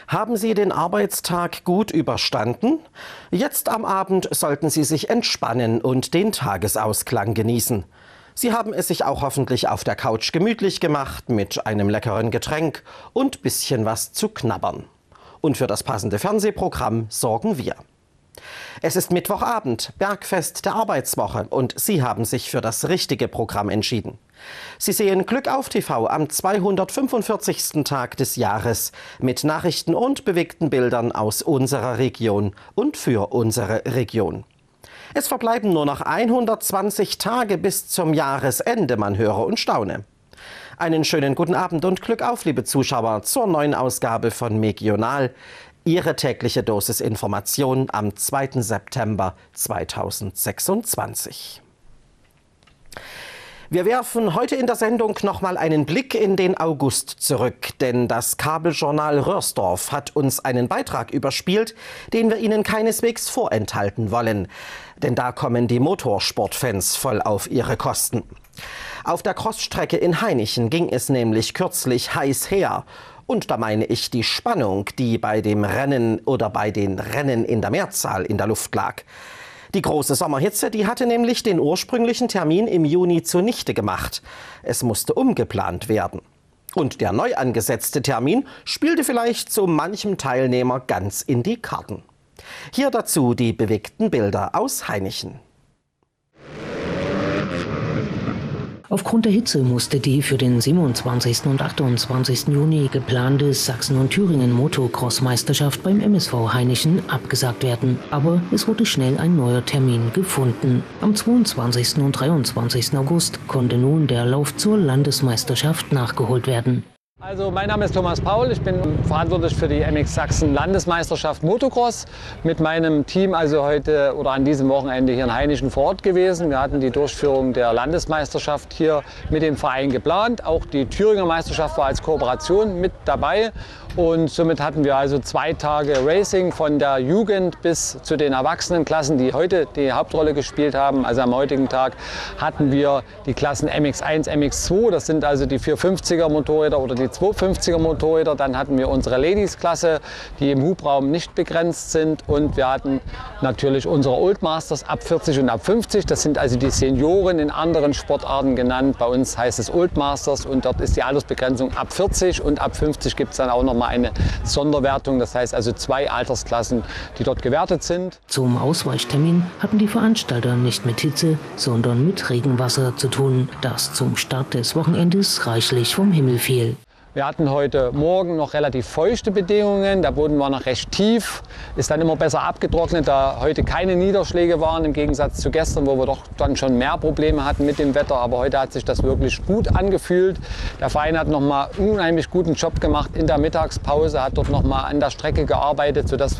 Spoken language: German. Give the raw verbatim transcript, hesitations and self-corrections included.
Haben Sie den Arbeitstag gut überstanden? Jetzt am Abend sollten Sie sich entspannen und den Tagesausklang genießen. Sie haben es sich auch hoffentlich auf der Couch gemütlich gemacht mit einem leckeren Getränk und bisschen was zu knabbern. Und für das passende Fernsehprogramm sorgen wir. Es ist Mittwochabend, Bergfest der Arbeitswoche, und Sie haben sich für das richtige Programm entschieden. Sie sehen Glück auf T V am zweihundertfünfundvierzigsten Tag des Jahres mit Nachrichten und bewegten Bildern aus unserer Region und für unsere Region. Es verbleiben nur noch hundertzwanzig Tage bis zum Jahresende, man höre und staune. Einen schönen guten Abend und Glück auf, liebe Zuschauer, zur neuen Ausgabe von Megional. Ihre tägliche Dosis Information am zweiten September zweitausendsechsundzwanzig. Wir werfen heute in der Sendung noch mal einen Blick in den August zurück, denn das Kabeljournal Röhrsdorf hat uns einen Beitrag überspielt, den wir Ihnen keineswegs vorenthalten wollen. Denn da kommen die Motorsportfans voll auf ihre Kosten. Auf der Crossstrecke in Hainichen ging es nämlich kürzlich heiß her. Und da meine ich die Spannung, die bei dem Rennen oder bei den Rennen in der Mehrzahl in der Luft lag. Die große Sommerhitze, die hatte nämlich den ursprünglichen Termin im Juni zunichte gemacht. Es musste umgeplant werden. Und der neu angesetzte Termin spielte vielleicht so manchem Teilnehmer ganz in die Karten. Hier dazu die bewegten Bilder aus Hainichen. Aufgrund der Hitze musste die für den siebenundzwanzigsten und achtundzwanzigsten Juni geplante Sachsen- und Thüringen-Motocross-Meisterschaft beim M S V Hainichen abgesagt werden. Aber es wurde schnell ein neuer Termin gefunden. Am zweiundzwanzigsten und dreiundzwanzigsten August konnte nun der Lauf zur Landesmeisterschaft nachgeholt werden. Also mein Name ist Thomas Paul, ich bin verantwortlich für die M X Sachsen Landesmeisterschaft Motocross. Mit meinem Team also heute oder an diesem Wochenende hier in Hainichen vor Ort gewesen. Wir hatten die Durchführung der Landesmeisterschaft hier mit dem Verein geplant. Auch die Thüringer Meisterschaft war als Kooperation mit dabei. Und somit hatten wir also zwei Tage Racing von der Jugend bis zu den Erwachsenenklassen, die heute die Hauptrolle gespielt haben. Also am heutigen Tag hatten wir die Klassen M X eins, M X zwei, das sind also die vierhundertfünfziger Motorräder oder die zweihundertfünfziger Motorräder. Dann hatten wir unsere Ladies-Klasse, die im Hubraum nicht begrenzt sind. Und wir hatten natürlich unsere Old Masters ab vierzig und ab fünfzig. Das sind also die Senioren in anderen Sportarten genannt. Bei uns heißt es Old Masters und dort ist die Altersbegrenzung ab vierzig und ab fünfzig gibt es dann auch noch mal eine Sonderwertung. Das heißt also zwei Altersklassen, die dort gewertet sind. Zum Ausweichtermin hatten die Veranstalter nicht mit Hitze, sondern mit Regenwasser zu tun, das zum Start des Wochenendes reichlich vom Himmel fiel. Wir hatten heute Morgen noch relativ feuchte Bedingungen, der Boden war noch recht tief, ist dann immer besser abgetrocknet, da heute keine Niederschläge waren, im Gegensatz zu gestern, wo wir doch dann schon mehr Probleme hatten mit dem Wetter. Aber heute hat sich das wirklich gut angefühlt. Der Verein hat noch mal einen unheimlich guten Job gemacht in der Mittagspause, hat dort noch mal an der Strecke gearbeitet, sodass